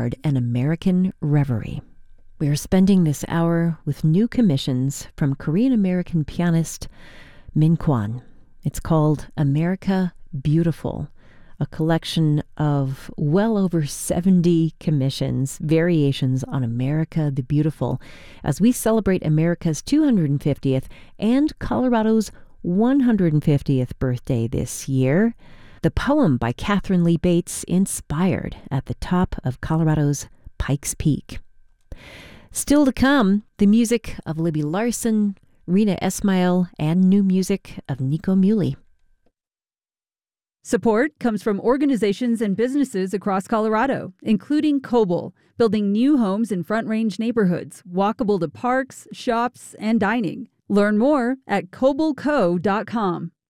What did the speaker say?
avant-garde and American reverie. We are spending this hour with new commissions from Korean-American pianist Min Kwon. It's called America Beautiful, a collection of well over 70 commissions, variations on America the Beautiful, as we celebrate America's 250th and Colorado's 150th birthday this year. The poem by Catherine Lee Bates inspired at the top of Colorado's Pikes Peak. Still to come, the music of Libby Larsen, Rina Esmail, and new music of Nico Muhly. Support comes from organizations and businesses across Colorado, including Koble, building new homes in Front Range neighborhoods, walkable to parks, shops, and dining. Learn more at kobleco.com.